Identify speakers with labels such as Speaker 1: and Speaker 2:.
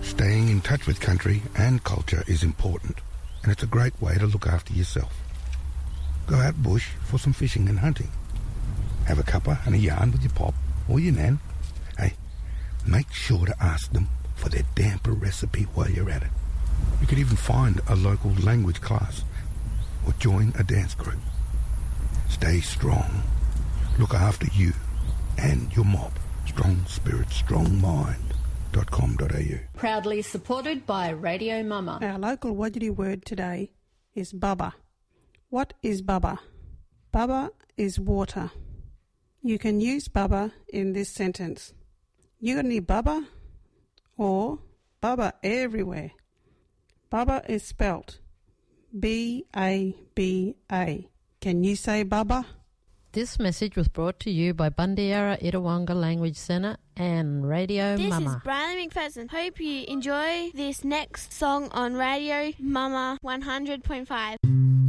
Speaker 1: Staying in touch with country and culture is important, and it's a great way to look after yourself. Go out bush for some fishing and hunting. Have a cuppa and a yarn with your pop or your nan. Hey, make sure to ask them for their damper recipe while you're at it. You could even find a local language class or join a dance group. Stay strong. Look after you and your mob. Strong spirit, strong mind.com.au.
Speaker 2: Proudly supported by Radio Mama.
Speaker 3: Our local Wajiri word today is bubba. What is bubba? Bubba is water. You can use bubba in this sentence. You got any bubba? Or bubba everywhere. Bubba is spelt B-A-B-A. Can you say bubba?
Speaker 4: This message was brought to you by Bundiara Itawanga Language Centre and Radio Mama.
Speaker 5: This is Bradley McPherson. Hope you enjoy this next song on Radio Mama 100.5.